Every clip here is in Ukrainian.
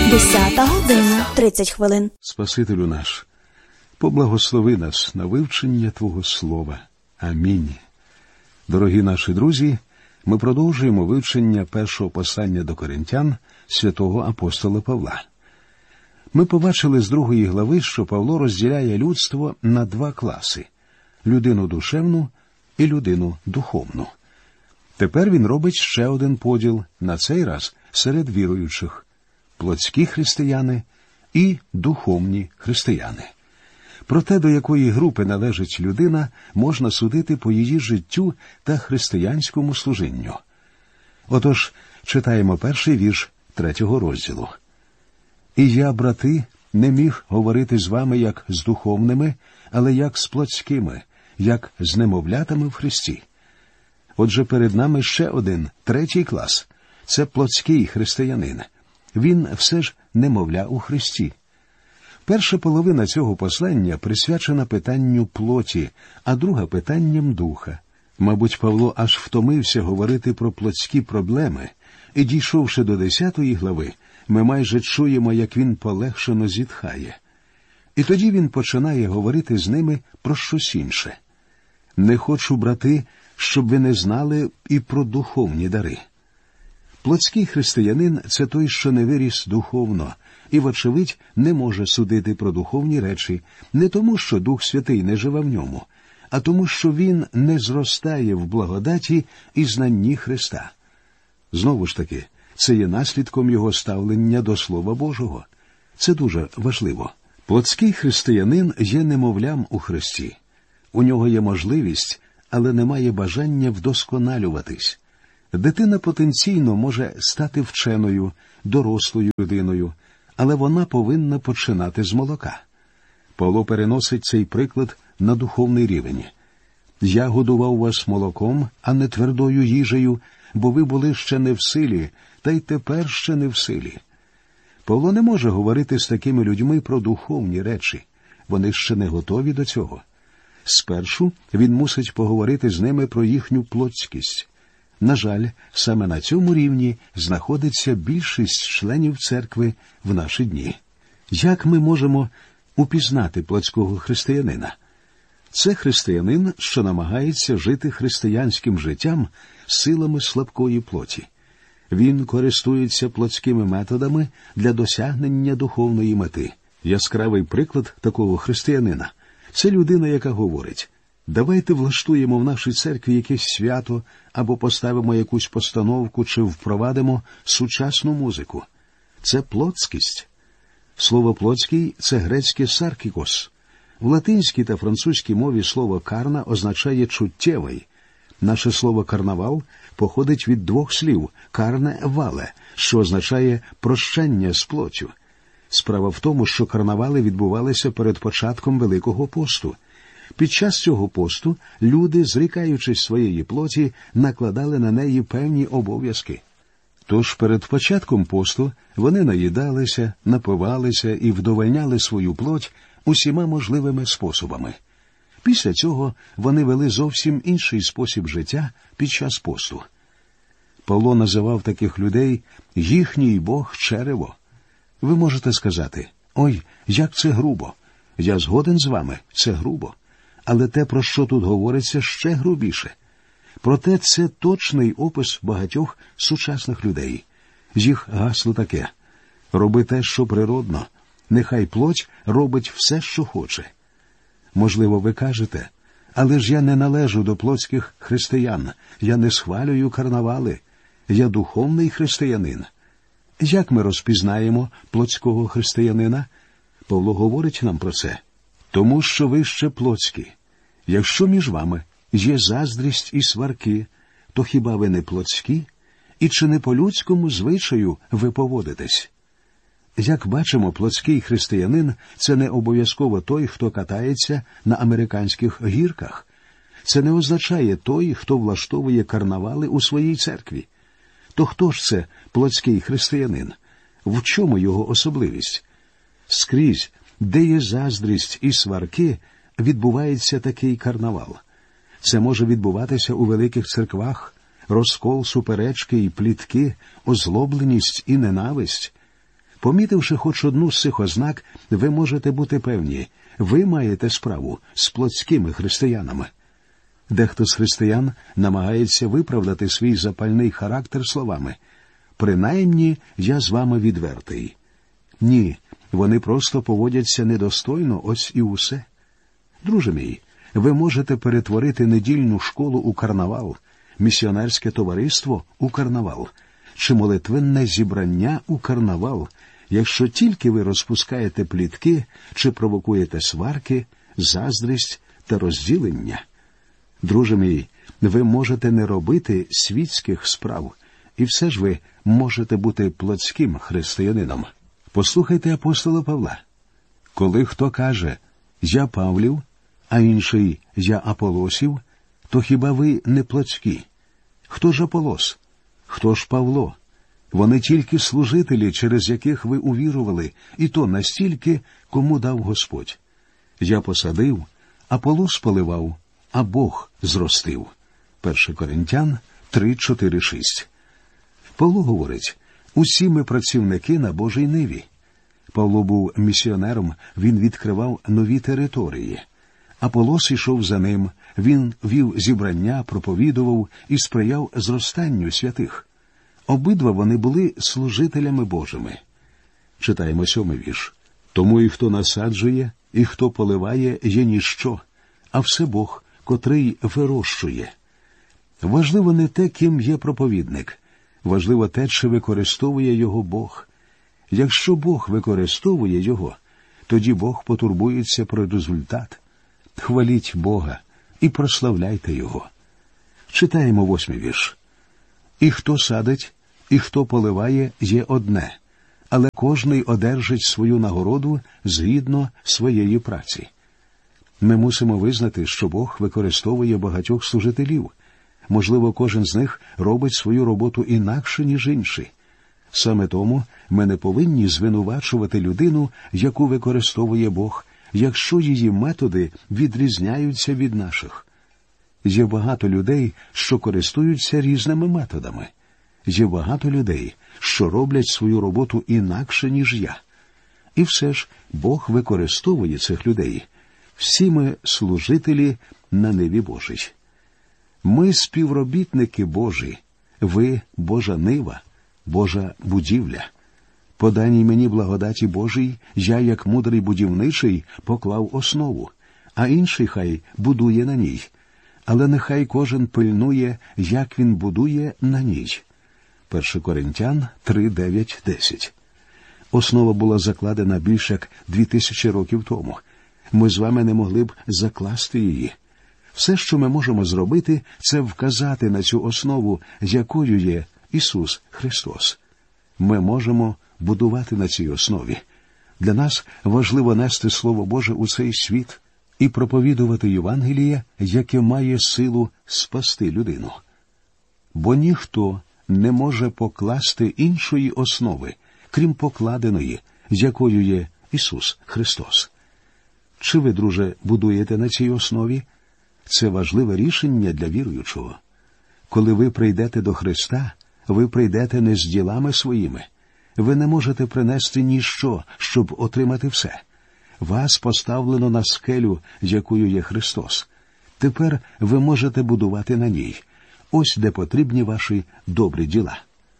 10:30. Спасителю наш, поблагослови нас на вивчення Твого Слова. Амінь. Дорогі наші друзі, ми продовжуємо вивчення першого послання до Коринтян святого апостола Павла. Ми побачили з 2 глави, що Павло розділяє людство на 2 класи – людину душевну і людину духовну. Тепер він робить ще один поділ, на цей раз серед віруючих – плотські християни і духовні християни. Про те, до якої групи належить людина, можна судити по її життю та християнському служінню. Отож, читаємо перший вірш 3-го розділу. «І я, брати, не міг говорити з вами як з духовними, але як з плотськими, як з немовлятами в Христі». Отже, перед нами ще один, 3-й клас – це плотський християнин. Він все ж немовля у Христі. Перша половина цього послання присвячена питанню плоті, а друга – питанням духа. Мабуть, Павло аж втомився говорити про плотські проблеми, і, дійшовши до 10-ї глави, ми майже чуємо, як він полегшено зітхає. І тоді він починає говорити з ними про щось інше. «Не хочу, брати, щоб ви не знали і про духовні дари». Плотський християнин – це той, що не виріс духовно, і, вочевидь, не може судити про духовні речі не тому, що Дух Святий не живе в ньому, а тому, що він не зростає в благодаті і знанні Христа. Знову ж таки, це є наслідком його ставлення до Слова Божого. Це дуже важливо. Плотський християнин є немовлям у Христі. У нього є можливість, але немає бажання вдосконалюватись. Дитина потенційно може стати вченою, дорослою людиною, але вона повинна починати з молока. Павло переносить цей приклад на духовний рівень. «Я годував вас молоком, а не твердою їжею, бо ви були ще не в силі, та й тепер ще не в силі». Павло не може говорити з такими людьми про духовні речі. Вони ще не готові до цього. Спершу він мусить поговорити з ними про їхню плотськість. На жаль, саме на цьому рівні знаходиться більшість членів церкви в наші дні. Як ми можемо упізнати плотського християнина? Це християнин, що намагається жити християнським життям силами слабкої плоті. Він користується плотськими методами для досягнення духовної мети. Яскравий приклад такого християнина – це людина, яка говорить: «Давайте влаштуємо в нашій церкві якесь свято, або поставимо якусь постановку, чи впровадимо сучасну музику». Це плотськість. Слово «плотський» – це грецьке «саркікос». В латинській та французькій мові слово «карна» означає «чуттєвий». Наше слово «карнавал» походить від 2 слів «карне вале», що означає «прощання з плоттю». Справа в тому, що карнавали відбувалися перед початком Великого посту. Під час цього посту люди, зрікаючись своєї плоті, накладали на неї певні обов'язки. Тож перед початком посту вони наїдалися, напивалися і вдовольняли свою плоть усіма можливими способами. Після цього вони вели зовсім інший спосіб життя під час посту. Павло називав таких людей «їхній Бог черево». Ви можете сказати: «Ой, як це грубо». Я згоден з вами, це грубо. Але те, про що тут говориться, ще грубіше. Проте це точний опис багатьох сучасних людей. Їх гасло таке: «Роби те, що природно, нехай плоть робить все, що хоче». Можливо, ви кажете: «Але ж я не належу до плотських християн, я не схвалюю карнавали, я духовний християнин». Як ми розпізнаємо плотського християнина? Павло говорить нам про це. «Тому що ви ще плотські. Якщо між вами є заздрість і сварки, то хіба ви не плотські? І чи не по людському звичаю ви поводитесь?» Як бачимо, плотський християнин – це не обов'язково той, хто катається на американських гірках. Це не означає той, хто влаштовує карнавали у своїй церкві. То хто ж це плотський християнин? В чому його особливість? Скрізь, де є заздрість і сварки, відбувається такий карнавал. Це може відбуватися у великих церквах, розкол, суперечки і плітки, озлобленість і ненависть. Помітивши хоч одну з цих ознак, ви можете бути певні, ви маєте справу з плотськими християнами. Дехто з християн намагається виправдати свій запальний характер словами «принаймні я з вами відвертий». Ні, вони просто поводяться недостойно, ось і усе. Друже мій, ви можете перетворити недільну школу у карнавал, місіонерське товариство у карнавал, чи молитвенне зібрання у карнавал, якщо тільки ви розпускаєте плітки чи провокуєте сварки, заздрість та розділення. Друже мій, ви можете не робити світських справ, і все ж ви можете бути плотським християнином. Послухайте апостола Павла. Коли хто каже «Я Павлів», а інший «Я Аполосів», то хіба ви не плотські? Хто ж Аполос? Хто ж Павло? Вони тільки служителі, через яких ви увірували, і то настільки, кому дав Господь. Я посадив, Аполос поливав, а Бог зростив. 1 Коринтян 3:4-6. Павло говорить, усі ми працівники на Божій ниві. Павло був місіонером, він відкривав нові території. Аполос ішов за ним, він вів зібрання, проповідував і сприяв зростанню святих. Обидва вони були служителями Божими. Читаємо 7-й вірш. «Тому і хто насаджує, і хто поливає, є ніщо, а все Бог, котрий вирощує». Важливо не те, ким є проповідник. Важливо те, чи використовує його Бог. Якщо Бог використовує його, тоді Бог потурбується про результат. Хваліть Бога і прославляйте Його. Читаємо 8-й вірш. «І хто садить, і хто поливає, є одне, але кожний одержить свою нагороду згідно своєї праці». Ми мусимо визнати, що Бог використовує багатьох служителів. Можливо, кожен з них робить свою роботу інакше, ніж інші. Саме тому ми не повинні звинувачувати людину, яку використовує Бог, якщо її методи відрізняються від наших. Є багато людей, що користуються різними методами. Є багато людей, що роблять свою роботу інакше, ніж я. І все ж Бог використовує цих людей. Всі ми служителі на ниві Божій. Ми співробітники Божі, ви – Божа нива, Божа будівля. По даній мені благодаті Божій, я, як мудрий будівничий, поклав основу, а інший хай будує на ній. Але нехай кожен пильнує, як він будує на ній. 1 Коринтян 3:9-10. Основа була закладена більше як 2000 років тому. Ми з вами не могли б закласти її. Все, що ми можемо зробити, це вказати на цю основу, якою є Ісус Христос. Ми можемо будувати на цій основі. Для нас важливо нести Слово Боже у цей світ і проповідувати Євангеліє, яке має силу спасти людину. Бо ніхто не може покласти іншої основи, крім покладеної, якою є Ісус Христос. Чи ви, друже, будуєте на цій основі? Це важливе рішення для віруючого. Коли ви прийдете до Христа, ви прийдете не з ділами своїми. Ви не можете принести ніщо, щоб отримати все. Вас поставлено на скелю, якою є Христос. Тепер ви можете будувати на ній. Ось де потрібні ваші добрі діла.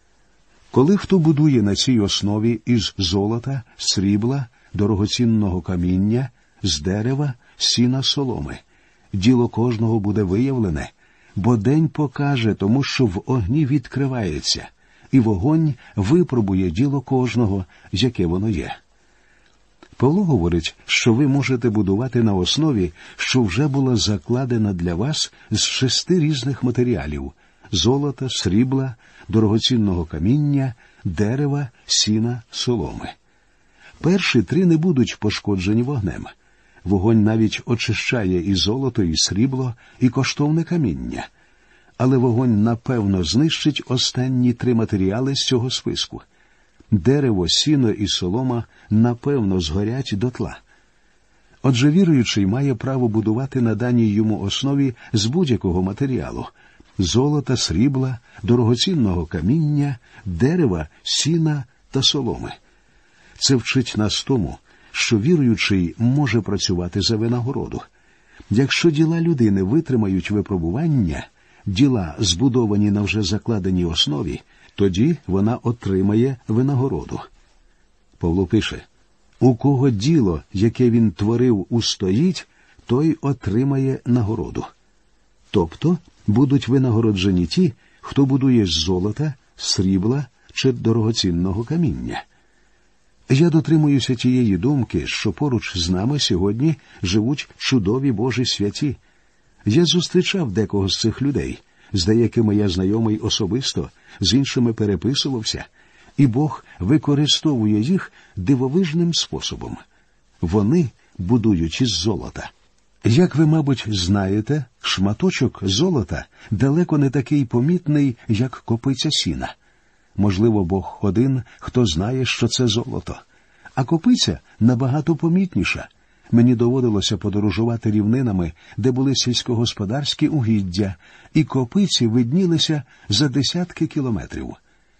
Коли хто будує на цій основі із золота, срібла, дорогоцінного каміння, з дерева, сіна, соломи, діло кожного буде виявлене, бо день покаже, тому що в огні відкривається, і вогонь випробує діло кожного, яке воно є. Павло говорить, що ви можете будувати на основі, що вже була закладена для вас з 6 різних матеріалів – золота, срібла, дорогоцінного каміння, дерева, сіна, соломи. Перші 3 не будуть пошкоджені вогнем. Вогонь навіть очищає і золото, і срібло, і коштовне каміння. Але вогонь, напевно, знищить останні 3 матеріали з цього списку. Дерево, сіно і солома, напевно, згорять дотла. Отже, віруючий має право будувати на даній йому основі з будь-якого матеріалу – золота, срібла, дорогоцінного каміння, дерева, сіна та соломи. Це вчить нас тому, що віруючий може працювати за винагороду. Якщо діла людини витримають випробування, діла, збудовані на вже закладеній основі, тоді вона отримає винагороду. Павло пише: «У кого діло, яке він творив, устоїть, той отримає нагороду». Тобто будуть винагороджені ті, хто будує з золота, срібла чи дорогоцінного каміння. Я дотримуюся тієї думки, що поруч з нами сьогодні живуть чудові Божі святі. Я зустрічав декого з цих людей, з деякими я знайомий особисто, з іншими переписувався, і Бог використовує їх дивовижним способом. Вони будують із золота. Як ви, мабуть, знаєте, шматочок золота далеко не такий помітний, як копиця сіна. Можливо, Бог один, хто знає, що це золото. А копиця набагато помітніша. Мені доводилося подорожувати рівнинами, де були сільськогосподарські угіддя, і копиці виднілися за десятки кілометрів.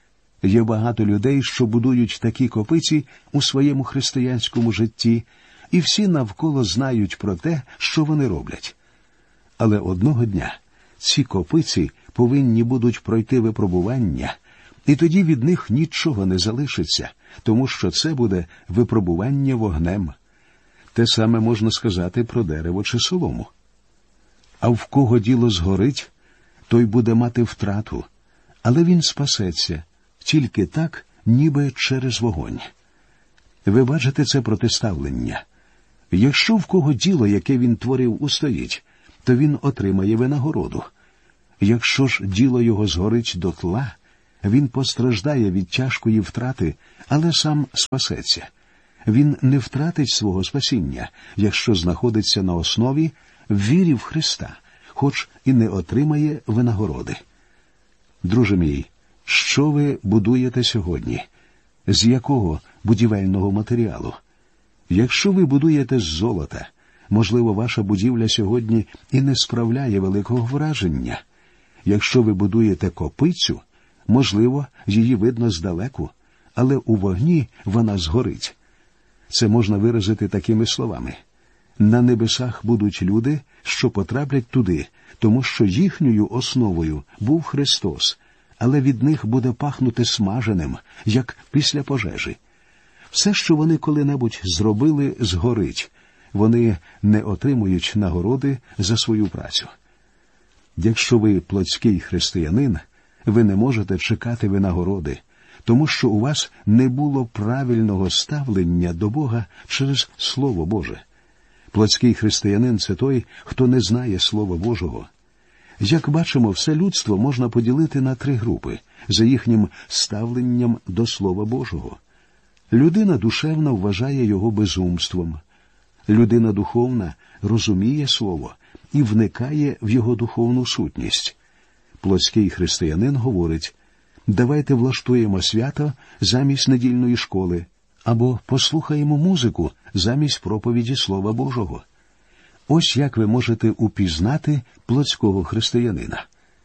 Є багато людей, що будують такі копиці у своєму християнському житті, і всі навколо знають про те, що вони роблять. Але одного дня ці копиці повинні будуть пройти випробування, і тоді від них нічого не залишиться, тому що це буде випробування вогнем. Те саме можна сказати про дерево чи солому. А в кого діло згорить, той буде мати втрату, але він спасеться, тільки так, ніби через вогонь. Ви бачите це протиставлення. Якщо в кого діло, яке він творив, устоїть, то він отримає винагороду. Якщо ж діло його згорить дотла, він постраждає від тяжкої втрати, але сам спасеться. Він не втратить свого спасіння, якщо знаходиться на основі вірі в Христа, хоч і не отримає винагороди. Друже мій, що ви будуєте сьогодні? З якого будівельного матеріалу? Якщо ви будуєте з золота, можливо, ваша будівля сьогодні і не справляє великого враження. Якщо ви будуєте копицю, можливо, її видно здалеку, але у вогні вона згорить. Це можна виразити такими словами. На небесах будуть люди, що потраплять туди, тому що їхньою основою був Христос, але від них буде пахнути смаженим, як після пожежі. Все, що вони коли-небудь зробили, згорить. Вони не отримують нагороди за свою працю. Якщо ви плотський християнин, ви не можете чекати винагороди, тому що у вас не було правильного ставлення до Бога через Слово Боже. Плотський християнин – це той, хто не знає Слова Божого. Як бачимо, все людство можна поділити на 3 групи за їхнім ставленням до Слова Божого. Людина душевна вважає його безумством. Людина духовна розуміє Слово і вникає в його духовну сутність. Плотський християнин говорить: давайте влаштуємо свято замість недільної школи, або послухаємо музику замість проповіді Слова Божого. Ось як ви можете упізнати плотського християнина.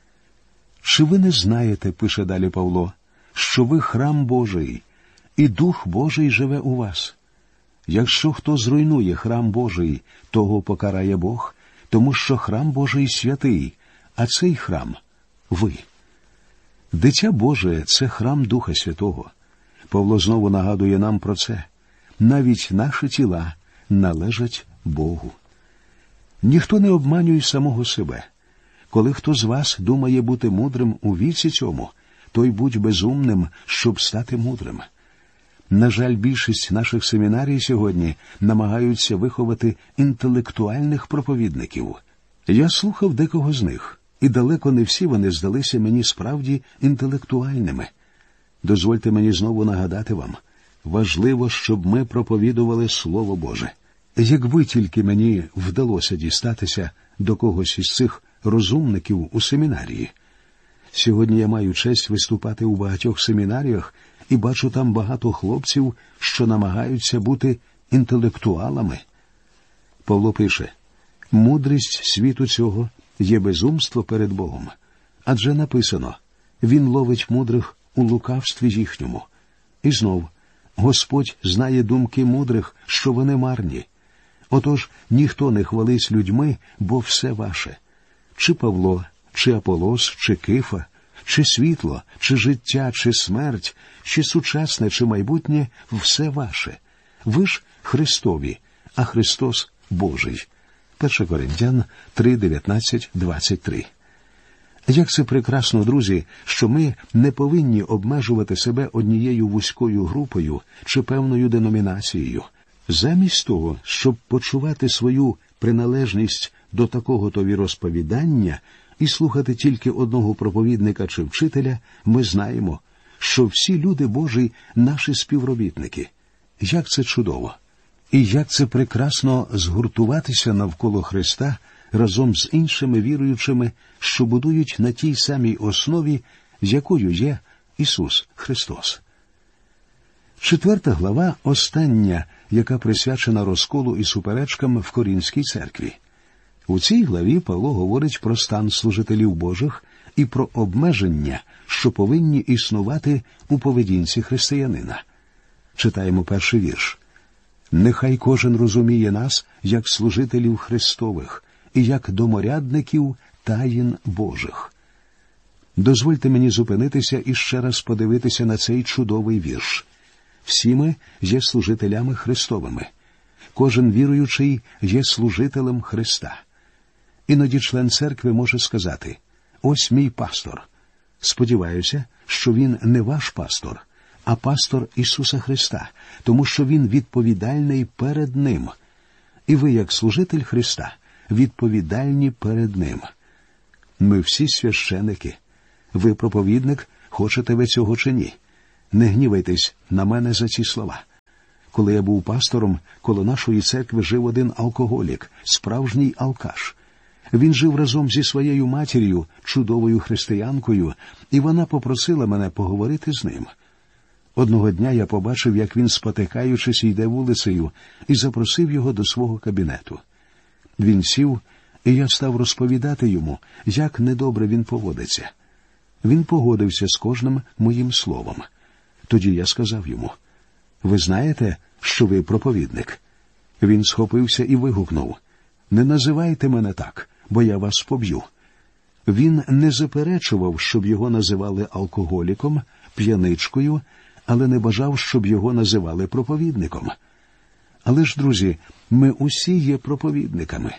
Чи ви не знаєте, пише далі Павло, що ви храм Божий, і Дух Божий живе у вас? Якщо хто зруйнує храм Божий, того покарає Бог, тому що храм Божий святий, а цей храм – ви. Дитя Боже – це храм Духа Святого. Павло знову нагадує нам про це. Навіть наші тіла належать Богу. Ніхто не обманює самого себе. Коли хто з вас думає бути мудрим у віці цьому, той будь безумним, щоб стати мудрим. На жаль, більшість наших семінарій сьогодні намагаються виховати інтелектуальних проповідників. Я слухав декого з них, і далеко не всі вони здалися мені справді інтелектуальними. Дозвольте мені знову нагадати вам, важливо, щоб ми проповідували Слово Боже. Якби тільки мені вдалося дістатися до когось із цих розумників у семінарії. Сьогодні я маю честь виступати у багатьох семінаріях і бачу там багато хлопців, що намагаються бути інтелектуалами. Павло пише: «Мудрість світу цього є безумство перед Богом. Адже написано: він ловить мудрих у лукавстві їхньому». І знов: Господь знає думки мудрих, що вони марні. Отож, ніхто не хвались людьми, бо все ваше. Чи Павло, чи Аполос, чи Кифа, чи світло, чи життя, чи смерть, чи сучасне, чи майбутнє – все ваше. Ви ж Христові, а Христос – Божий. 1 Коринтян 3, 19, 23. Як це прекрасно, друзі, що ми не повинні обмежувати себе однією вузькою групою чи певною деномінацією. Замість того, щоб почувати свою приналежність до такого-то віросповідання і слухати тільки одного проповідника чи вчителя, ми знаємо, що всі люди Божі – наші співробітники. Як це чудово! І як це прекрасно згуртуватися навколо Христа разом з іншими віруючими, що будують на тій самій основі, якою є Ісус Христос. 4 глава – остання, яка присвячена розколу і суперечкам в Корінській церкві. У цій главі Павло говорить про стан служителів Божих і про обмеження, що повинні існувати у поведінці християнина. Читаємо перший вірш. «Нехай кожен розуміє нас, як служителів Христових, і як доморядників таїн Божих». Дозвольте мені зупинитися і ще раз подивитися на цей чудовий вірш. Всі ми є служителями Христовими. Кожен віруючий є служителем Христа. Іноді член церкви може сказати: «Ось мій пастор». Сподіваюся, що він не ваш пастор, а пастор Ісуса Христа, тому що він відповідальний перед Ним. І ви, як служитель Христа, відповідальні перед Ним. Ми всі священики. Ви проповідник, хочете ви цього чи ні. Не гнівайтесь на мене за ці слова. Коли я був пастором, коло нашої церкви жив один алкоголік, справжній алкаш. Він жив разом зі своєю матір'ю, чудовою християнкою, і вона попросила мене поговорити з ним. Одного дня я побачив, як він, спотикаючись, йде вулицею, і запросив його до свого кабінету. Він сів, і я став розповідати йому, як недобре він поводиться. Він погодився з кожним моїм словом. Тоді я сказав йому: «Ви знаєте, що ви проповідник?» Він схопився і вигукнув: «Не називайте мене так, бо я вас поб'ю». Він не заперечував, щоб його називали алкоголіком, п'яничкою, але не бажав, щоб його називали проповідником. Але ж, друзі, ми усі є проповідниками.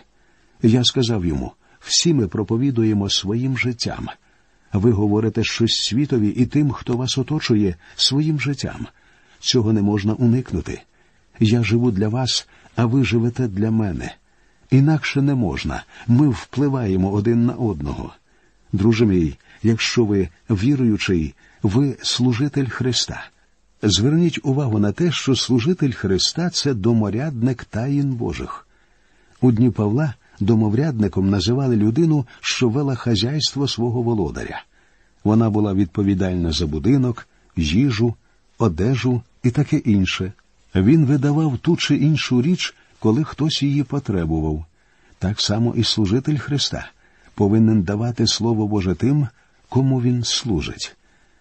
Я сказав йому: «Всі ми проповідуємо своїм життям. Ви говорите щось світові і тим, хто вас оточує, своїм життям. Цього не можна уникнути. Я живу для вас, а ви живете для мене. Інакше не можна. Ми впливаємо один на одного. Друже мій, якщо ви віруючий, ви служитель Христа. Зверніть увагу на те, що служитель Христа – це доморядник таїн Божих. У дні Павла домоврядником називали людину, що вела хазяйство свого володаря. Вона була відповідальна за будинок, їжу, одежу і таке інше. Він видавав ту чи іншу річ, коли хтось її потребував. Так само і служитель Христа повинен давати Слово Боже тим, кому він служить.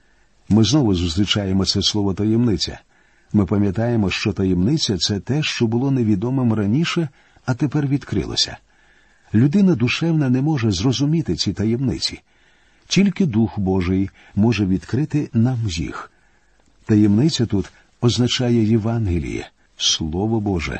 Ми знову зустрічаємо це слово «таємниця». Ми пам'ятаємо, що таємниця – це те, що було невідомим раніше, а тепер відкрилося. Людина душевна не може зрозуміти ці таємниці. Тільки Дух Божий може відкрити нам їх. Таємниця тут означає Євангеліє, Слово Боже.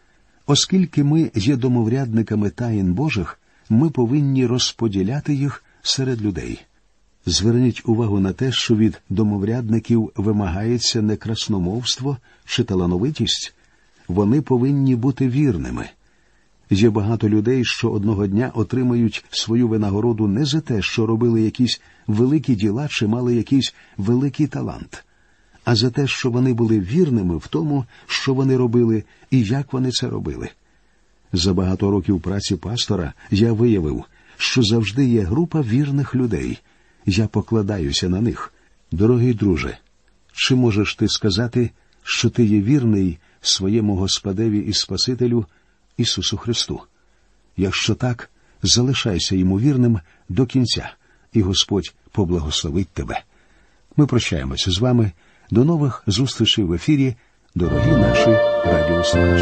Оскільки ми є домоврядниками таїн Божих, ми повинні розподіляти їх серед людей. Зверніть увагу на те, що від домоврядників вимагається не красномовство чи талановитість. Вони повинні бути вірними. Є багато людей, що одного дня отримають свою винагороду не за те, що робили якісь великі діла чи мали якийсь великий талант, а за те, що вони були вірними в тому, що вони робили і як вони це робили. За багато років праці пастора я виявив, що завжди є група вірних людей. Я покладаюся на них. Дорогий друже, чи можеш ти сказати, що ти є вірний своєму Господеві і Спасителю Ісусу Христу? Якщо так, залишайся йому вірним до кінця, і Господь поблагословить тебе. Ми прощаємося з вами. До нових зустрічей в ефірі дорогі наші радіослухачі.